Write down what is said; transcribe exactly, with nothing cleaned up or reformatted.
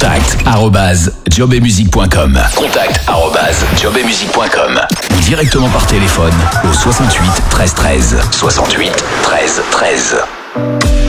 Contact arobase jobetmusique point com. Contact arobase jobetmusique point com. Ou directement par téléphone au soixante-huit treize treize. soixante-huit treize treize.